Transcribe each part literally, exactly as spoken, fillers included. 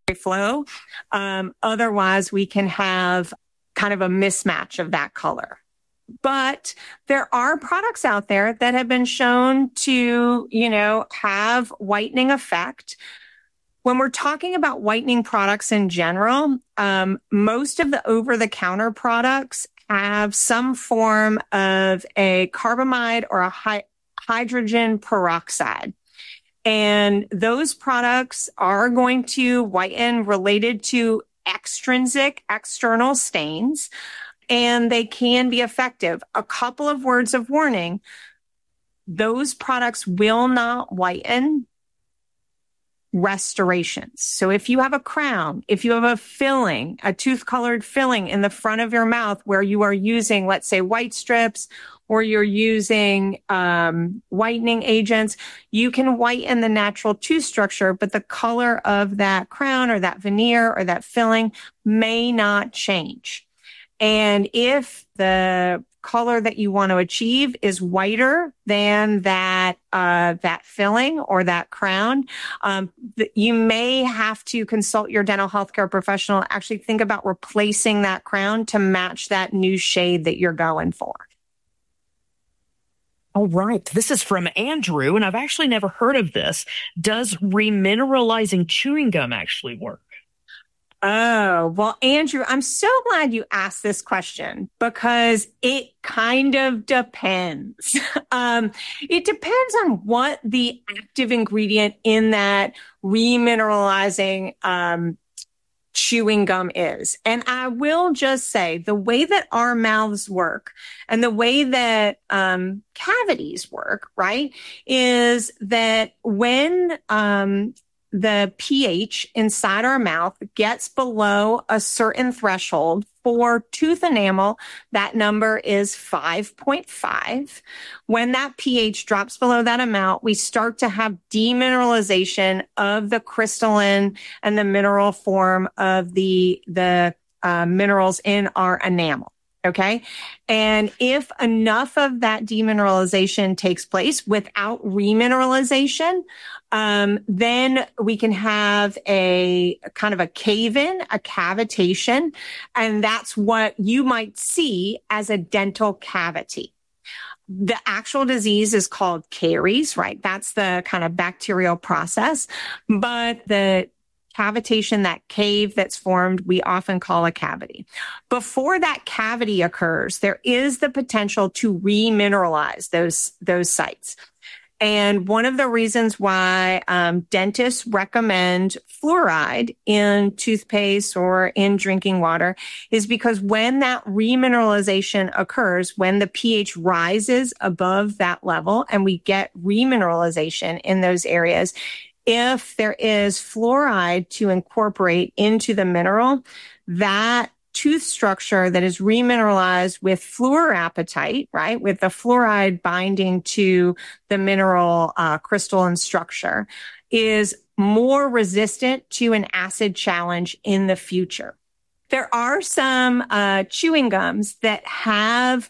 flow. Um, otherwise, we can have kind of a mismatch of that color. But there are products out there that have been shown to, you know, have whitening effect. When we're talking about whitening products in general, um, most of the over-the-counter products have some form of a carbamide or a hy- hydrogen peroxide. And those products are going to whiten related to extrinsic external stains, and they can be effective. A couple of words of warning: those products will not whiten restorations. So if you have a crown, if you have a filling, a tooth-colored filling in the front of your mouth where you are using, let's say, white strips, or you're using um, whitening agents, you can whiten the natural tooth structure, but the color of that crown or that veneer or that filling may not change. And if the color that you want to achieve is whiter than that uh, that filling or that crown, um, th- you may have to consult your dental healthcare professional. Actually, think about replacing that crown to match that new shade that you're going for. All right. This is from Andrew, and I've actually never heard of this. Does remineralizing chewing gum actually work? Oh, well, Andrew, I'm so glad you asked this question because it kind of depends. um, it depends on what the active ingredient in that remineralizing um chewing gum is. And I will just say the way that our mouths work and the way that um, cavities work, right, is that when um, the pH inside our mouth gets below a certain threshold for tooth enamel, that number is five point five. When that pH drops below that amount, we start to have demineralization of the crystalline and the mineral form of the, the uh, minerals in our enamel. Okay. And if enough of that demineralization takes place without remineralization, um, then we can have a kind of a cave-in, a cavitation, and that's what you might see as a dental cavity. The actual disease is called caries, right? That's the kind of bacterial process, but the cavitation, that cave that's formed, we often call a cavity. Before that cavity occurs, there is the potential to remineralize those, those sites. And one of the reasons why um, dentists recommend fluoride in toothpaste or in drinking water is because when that remineralization occurs, when the pH rises above that level and we get remineralization in those areas, if there is fluoride to incorporate into the mineral, that tooth structure that is remineralized with fluorapatite, right, with the fluoride binding to the mineral uh, crystalline structure, is more resistant to an acid challenge in the future. There are some uh, chewing gums that have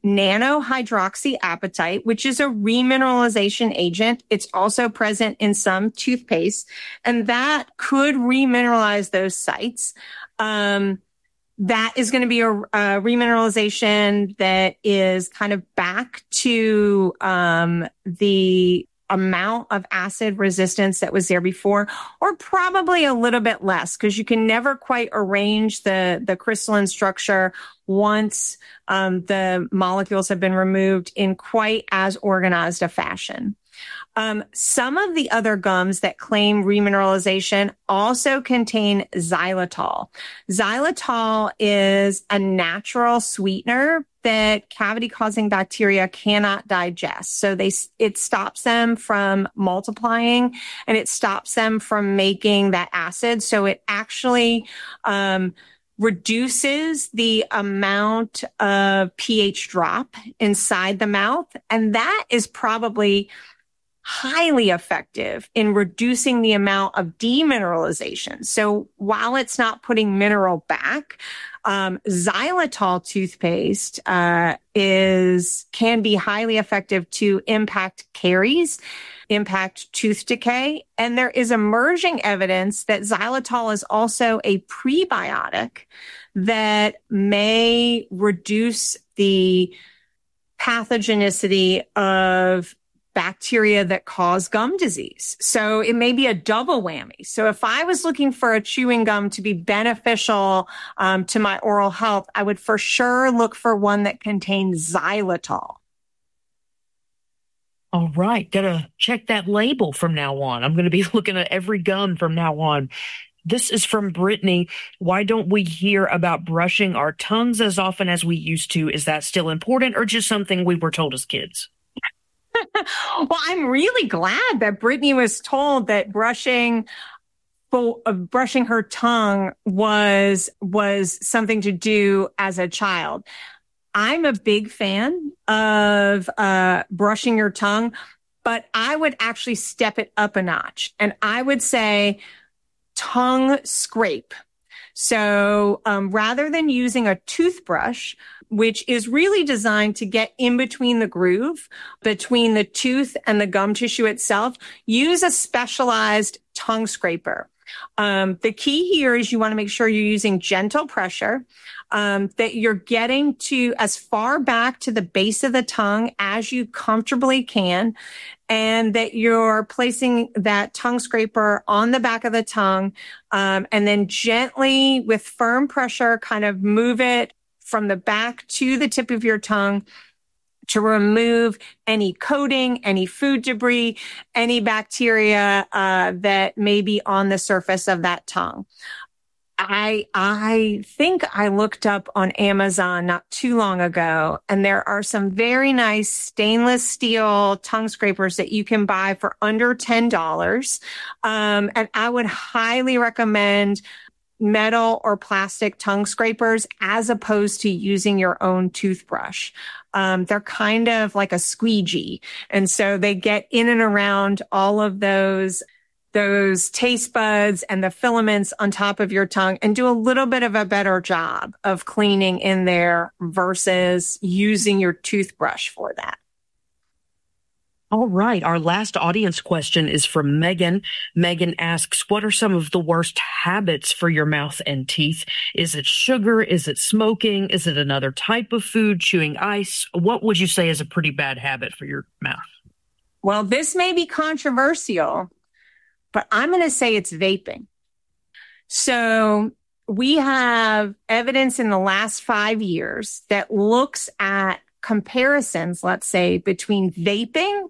nanohydroxyapatite, which is a remineralization agent. It's also present in some toothpaste, and that could remineralize those sites. Um, that is going to be a, a remineralization that is kind of back to um, the amount of acid resistance that was there before, or probably a little bit less, because you can never quite arrange the, the crystalline structure once um, the molecules have been removed in quite as organized a fashion. Um, some of the other gums that claim remineralization also contain xylitol. Xylitol is a natural sweetener that cavity-causing bacteria cannot digest. So they, it stops them from multiplying and it stops them from making that acid. So it actually um, reduces the amount of pH drop inside the mouth. And that is probably highly effective in reducing the amount of demineralization. So while it's not putting mineral back, um, xylitol toothpaste uh, is can be highly effective to impact caries, impact tooth decay, and there is emerging evidence that xylitol is also a prebiotic that may reduce the pathogenicity of bacteria that cause gum disease. So it may be a double whammy. So if I was looking for a chewing gum to be beneficial um, to my oral health, I would for sure look for one that contains xylitol. All right. Gotta check that label from now on. I'm going to be looking at every gum from now on. This is from Brittany. Why don't we hear about brushing our tongues as often as we used to? Is that still important or just something we were told as kids? Well, I'm really glad that Brittany was told that brushing uh, brushing her tongue was was something to do as a child. I'm a big fan of uh, brushing your tongue, but I would actually step it up a notch. And I would say tongue scrape. So um, rather than using a toothbrush, which is really designed to get in between the groove between the tooth and the gum tissue itself, use a specialized tongue scraper. Um, the key here is you want to make sure you're using gentle pressure, um, that you're getting to as far back to the base of the tongue as you comfortably can, and that you're placing that tongue scraper on the back of the tongue, um, and then gently with firm pressure, kind of move it from the back to the tip of your tongue to remove any coating, any food debris, any bacteria uh, that may be on the surface of that tongue. I I think I looked up on Amazon not too long ago, and there are some very nice stainless steel tongue scrapers that you can buy for under ten dollars. Um, and I would highly recommend metal or plastic tongue scrapers as opposed to using your own toothbrush. Um, they're kind of like a squeegee. And so they get in and around all of those, those taste buds and the filaments on top of your tongue and do a little bit of a better job of cleaning in there versus using your toothbrush for that. All right. Our last audience question is from Megan. Megan asks, what are some of the worst habits for your mouth and teeth? Is it sugar? Is it smoking? Is it another type of food, chewing ice? What would you say is a pretty bad habit for your mouth? Well, this may be controversial, but I'm going to say it's vaping. So we have evidence in the last five years that looks at comparisons, let's say, between vaping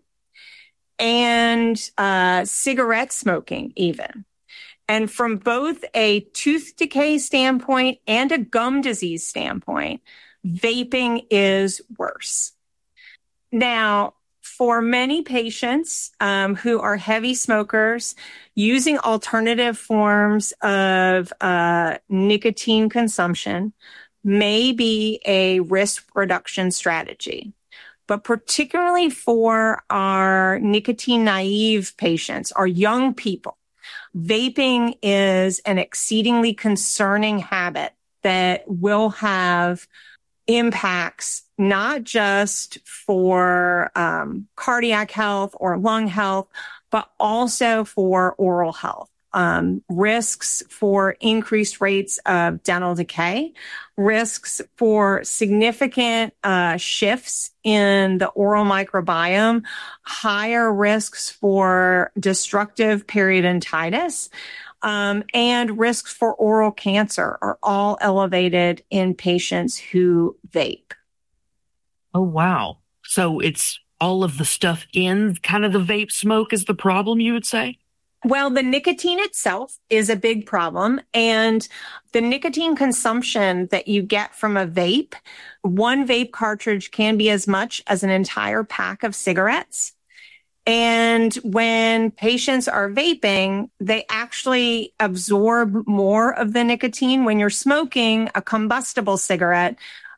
and uh, cigarette smoking even. And from both a tooth decay standpoint and a gum disease standpoint, vaping is worse. Now, for many patients um, who are heavy smokers, using alternative forms of uh, nicotine consumption may be a risk reduction strategy. But particularly for our nicotine naive patients, our young people, vaping is an exceedingly concerning habit that will have impacts not just for um, cardiac health or lung health, but also for oral health. Um, risks for increased rates of dental decay, risks for significant uh, shifts in the oral microbiome, higher risks for destructive periodontitis, um, and risks for oral cancer are all elevated in patients who vape. Oh, wow. So it's all of the stuff in kind of the vape smoke is the problem, you would say? Well, the nicotine itself is a big problem, and the nicotine consumption that you get from a vape, one vape cartridge can be as much as an entire pack of cigarettes. And when patients are vaping, they actually absorb more of the nicotine. When you're smoking a combustible cigarette,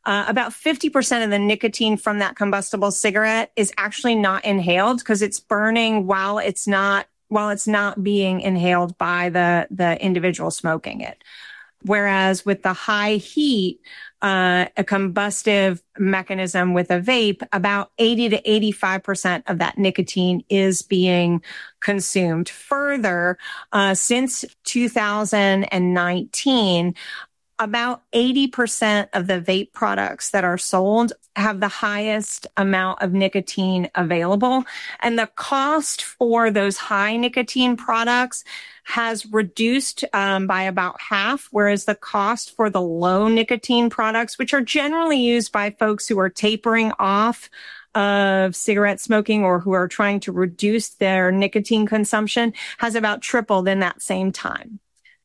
uh, about fifty percent of the nicotine from that combustible cigarette is actually not inhaled because it's burning while it's not while it's not being inhaled by the, the individual smoking it. Whereas with the high heat, uh, a combustive mechanism with a vape, about eighty to eighty-five percent of that nicotine is being consumed. Further, uh, since two thousand nineteen, about eighty percent of the vape products that are sold have the highest amount of nicotine available. And the cost for those high nicotine products has reduced um, by about half, whereas the cost for the low nicotine products, which are generally used by folks who are tapering off of cigarette smoking or who are trying to reduce their nicotine consumption, has about tripled in that same time.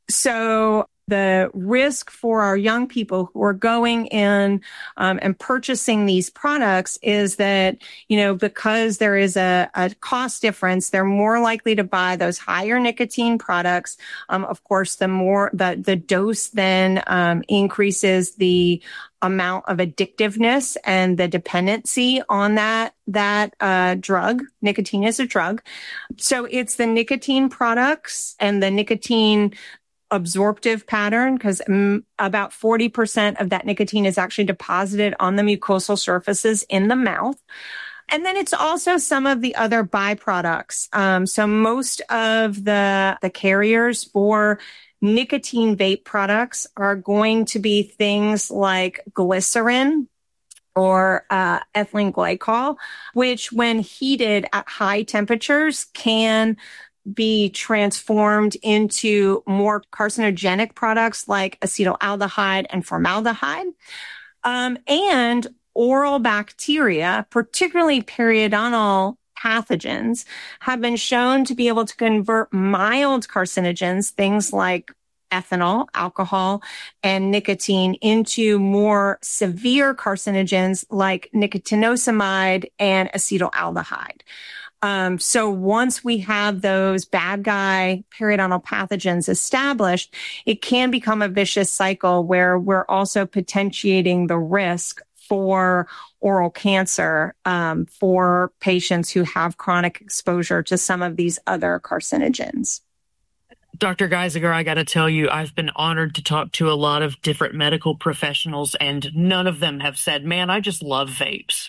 So the risk for our young people who are going in um, and purchasing these products is that, you know, because there is a, a cost difference, they're more likely to buy those higher nicotine products. Um, of course, the more the the dose then um, increases the amount of addictiveness and the dependency on that that uh, drug. Nicotine is a drug, so it's the nicotine products and the nicotine absorptive pattern, because um, about forty percent of that nicotine is actually deposited on the mucosal surfaces in the mouth. And then it's also some of the other byproducts. Um, so most of the, the carriers for nicotine vape products are going to be things like glycerin or uh, ethylene glycol, which when heated at high temperatures can be transformed into more carcinogenic products like acetaldehyde and formaldehyde. Um, and oral bacteria, particularly periodontal pathogens, have been shown to be able to convert mild carcinogens, things like ethanol, alcohol, and nicotine, into more severe carcinogens like nicotinamide and acetaldehyde. Um, so once we have those bad guy periodontal pathogens established, it can become a vicious cycle where we're also potentiating the risk for oral cancer um, for patients who have chronic exposure to some of these other carcinogens. Doctor Geisinger, I got to tell you, I've been honored to talk to a lot of different medical professionals, and none of them have said, man, I just love vapes.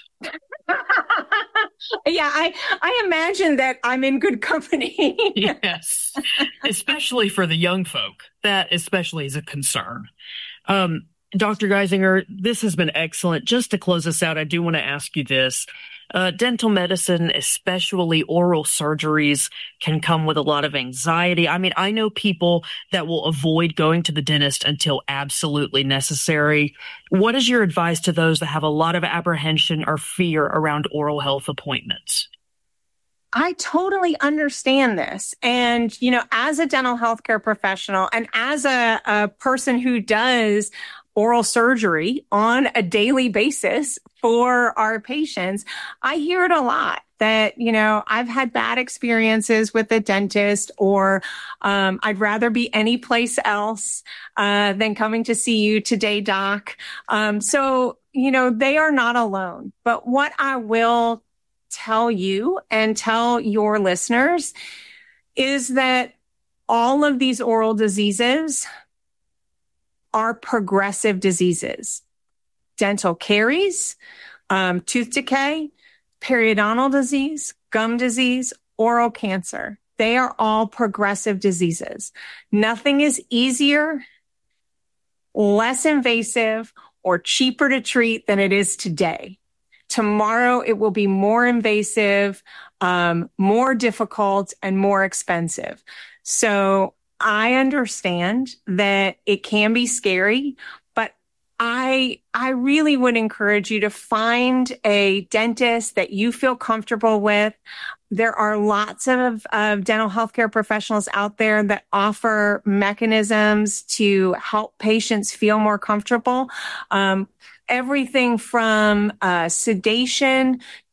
Yeah, I, I imagine that I'm in good company. Yes, especially for the young folk. That especially is a concern. Um, Doctor Geisinger, this has been excellent. Just to close us out, I do want to ask you this. Uh, dental medicine, especially oral surgeries, can come with a lot of anxiety. I mean, I know people that will avoid going to the dentist until absolutely necessary. What is your advice to those that have a lot of apprehension or fear around oral health appointments? I totally understand this. And, you know, as a dental healthcare professional and as a, a person who does oral surgery on a daily basis for our patients, I hear it a lot that, you know, I've had bad experiences with a dentist, or um, I'd rather be any place else uh, than coming to see you today, doc. Um, so, you know, they are not alone. But what I will tell you and tell your listeners is that all of these oral diseases are progressive diseases. Dental caries, um, tooth decay, periodontal disease, gum disease, oral cancer. They are all progressive diseases. Nothing is easier, less invasive, or cheaper to treat than it is today. Tomorrow, it will be more invasive, um, more difficult, and more expensive. So I understand that it can be scary, but I, I really would encourage you to find a dentist that you feel comfortable with. There are lots of, of dental healthcare professionals out there that offer mechanisms to help patients feel more comfortable. Um, everything from uh, sedation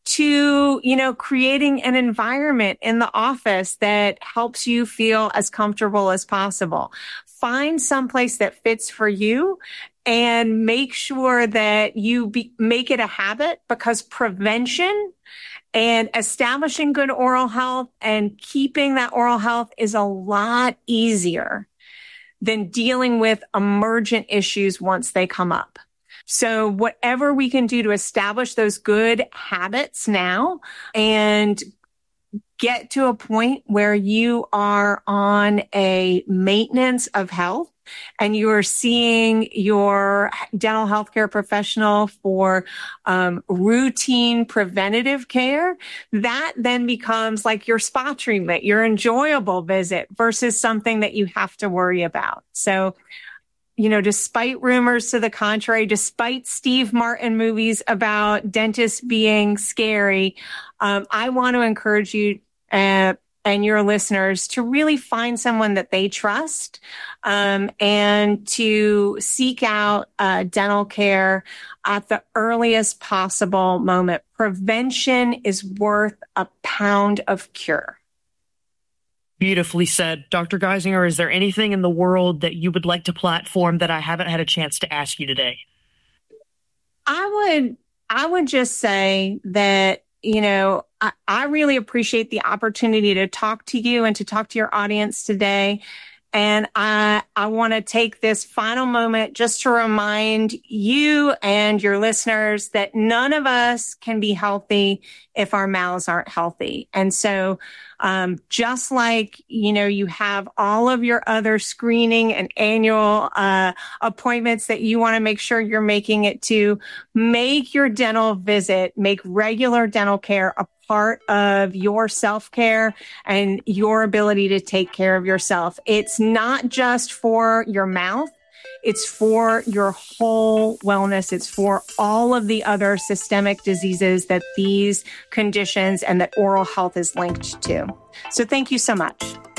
to, you know, creating an environment in the office that helps you feel as comfortable as possible. Find someplace that fits for you and make sure that you be, make it a habit, because prevention and establishing good oral health and keeping that oral health is a lot easier than dealing with emergent issues once they come up. So whatever we can do to establish those good habits now and get to a point where you are on a maintenance of health and you are seeing your dental healthcare professional for um, routine preventative care, that then becomes like your spa treatment, your enjoyable visit versus something that you have to worry about. So, you know, despite rumors to the contrary, despite Steve Martin movies about dentists being scary, um, I want to encourage you uh, and your listeners to really find someone that they trust um, and to seek out uh, dental care at the earliest possible moment. Prevention is worth a pound of cure. Beautifully said. Doctor Geisinger, is there anything in the world that you would like to platform that I haven't had a chance to ask you today? I would, I would just say that, you know, I, I really appreciate the opportunity to talk to you and to talk to your audience today. And I, I want to take this final moment just to remind you and your listeners that none of us can be healthy if our mouths aren't healthy. And so, um, just like, you know, you have all of your other screening and annual, uh, appointments that you want to make sure you're making it to, make your dental visit, make regular dental care a part of your self-care and your ability to take care of yourself. It's not just for your mouth. It's for your whole wellness. It's for all of the other systemic diseases that these conditions and that oral health is linked to. So thank you so much.